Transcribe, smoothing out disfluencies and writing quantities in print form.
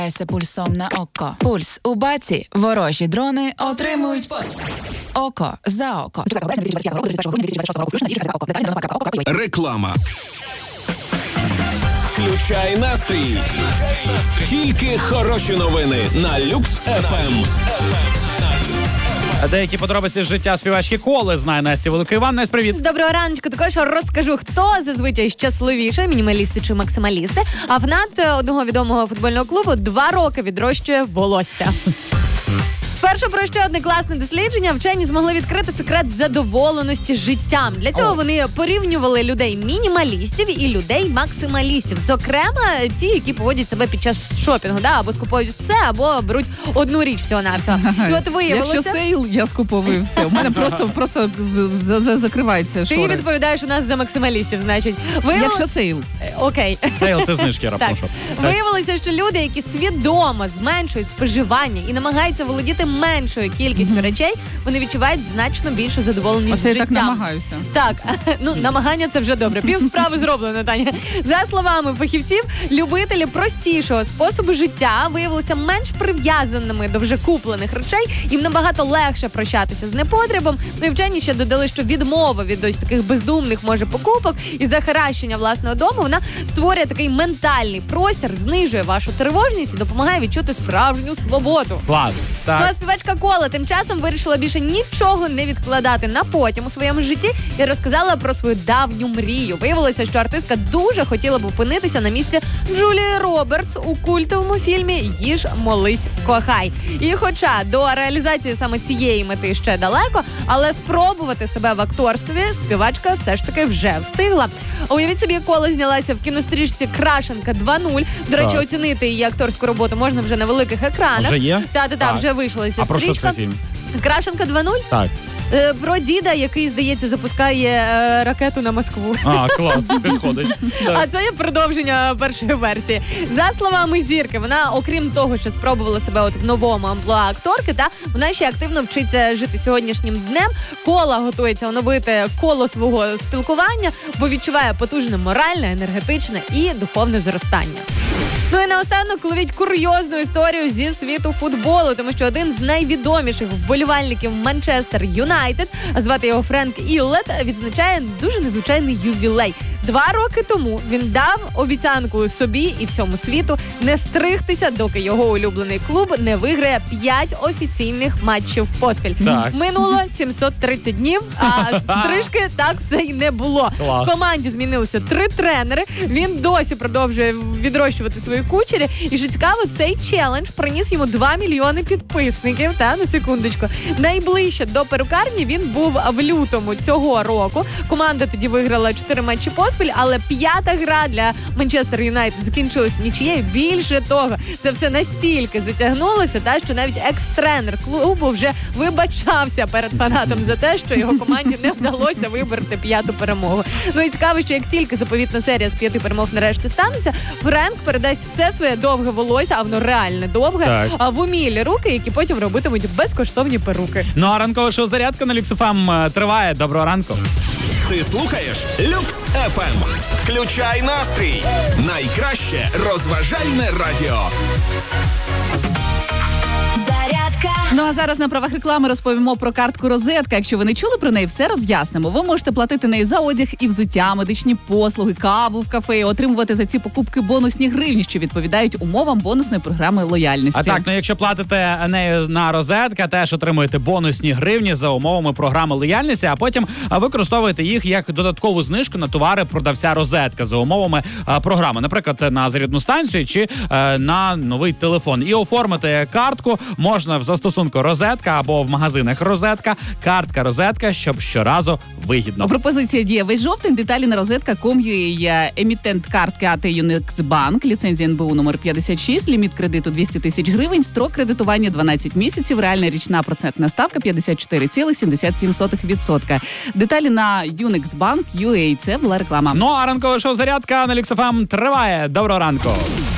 Пульсом на око. Пульс у баці. Ворожі дрони отримують пост. Око за око. Реклама. Включай настрій. Тільки хороші новини на Люкс ФМ. Деякі подробиці з життя співачки Коли знає Настя Велика. Іван, Настя, привіт. Доброго раночку. Також розкажу, хто зазвичай щасливіше, мінімалісти чи максималісти. А фанат одного відомого футбольного клубу 2 роки відрощує волосся. Спершу про ще одне класне дослідження. Вчені змогли відкрити секрет задоволеності життям. Для цього вони порівнювали людей-мінімалістів і людей-максималістів. Зокрема, ті, які поводять себе під час шопінгу, або скуповують все, або беруть одну річ всього-навсього. І от виявилося... Якщо сейл, я скуповую все. У мене просто закривається шори. Ти відповідаєш у нас за максималістів, значить. Якщо сейл. Окей. Сейл – це знижки, раптом. Виявилося, що люди, які свідомо зменшують споживання і намагаються володіти меншою кількістю речей, вони відчувають значно більшу задоволеність життям. Оце я так намагаюся. Так, намагання – це вже добре. Пів справи зроблено, Таня. За словами фахівців, любителі простішого способу життя виявилися менш прив'язаними до вже куплених речей, їм набагато легше прощатися з непотребом. Ну і вчені ще додали, що відмова від ось таких бездумних, покупок і захаращення власного дому, вона створює такий ментальний простір, знижує вашу тривожність і допомагає відчути справжню свободу. Клас. Так. Ну, а співачка Кола тим часом вирішила більше нічого не відкладати на потім у своєму житті і розказала про свою давню мрію. Виявилося, що артистка дуже хотіла б опинитися на місці Джулії Робертс у культовому фільмі «Їж, молись, кохай». І хоча до реалізації саме цієї мети ще далеко, але спробувати себе в акторстві співачка все ж таки вже встигла. Уявіть собі, Кола знялася в кінострічці «Крашенка 2.0». До речі, оцінити її акторську роботу можна вже на великих екранах. Вже є? Так, вже вийшла ця стрічка. А про що це фільм? «Крашенка 2.0»? Так. Про діда, який, здається, запускає ракету на Москву. А, клас, підходить. А це є продовження першої версії. За словами зірки, вона, окрім того, що спробувала себе от в новому амплуа акторки, вона ще активно вчиться жити сьогоднішнім днем. Кола готується оновити коло свого спілкування, бо відчуває потужне моральне, енергетичне і духовне зростання. Ну і наостанок ловіть курйозну історію зі світу футболу, тому що один з найвідоміших вболівальників Манчестер Юнайтед, а звати його Френк Іллет, відзначає дуже незвичайний ювілей. 2 роки тому він дав обіцянку собі і всьому світу не стригтися, доки його улюблений клуб не виграє 5 офіційних матчів поспіль. Так. Минуло 730 днів, а стрижки так все й не було. Клас. В команді змінилося 3 тренери, він досі продовжує відрощувати свої кучері. І що цікаво, цей челендж приніс йому 2 мільйони підписників, на секундочку. Найближче до перукарні він був в лютому цього року. Команда тоді виграла 4 матчі поспіль, але 5-та гра для Манчестер Юнайтед закінчилася нічиєю. Більше того, це все настільки затягнулося, що навіть екс-тренер клубу вже вибачався перед фанатом за те, що його команді не вдалося вибороти 5-ту перемогу. Ну і цікаво, що як тільки заповітна серія з 5 перемог нарешті станеться, Френк передасть все своє довге волосся, а воно реально довге, в умілі руки, які потім робитимуть безкоштовні перуки. Ну а ранкове шоу «Зарядка» на Люкс ФМ триває. Доброго ранку. Ти слухаєш Люкс ФМ. Включай настрій. Найкраще розважальне радіо. Ну а зараз на правах реклами розповімо про картку «Розетка». Якщо ви не чули про неї, все роз'яснимо. Ви можете платити нею за одяг і взуття, медичні послуги, каву в кафе і отримувати за ці покупки бонусні гривні, що відповідають умовам бонусної програми лояльності. А так, якщо платите нею на «Розетка», теж отримуєте бонусні гривні за умовами програми лояльності, а потім використовуєте їх як додаткову знижку на товари продавця «Розетка» за умовами програми. Наприклад, на зарядну станцію чи на новий телефон. І оформити картку можна в застосунку «Розетка» або в магазинах «Розетка». Картка «Розетка», щоб щоразу вигідно. Пропозиція діє весь жовтень. Деталі на rozetka.com.ua. Емітент картки АТ Юниксбанк. Ліцензія НБУ номер 56. Ліміт кредиту 200 тисяч гривень. Строк кредитування 12 місяців. Реальна річна процентна ставка 54,77%. Деталі на Unixbank.ua. Це була реклама. Ну а ранкове шоу «Зарядка» на Люкс ФМ триває. Доброго ранку.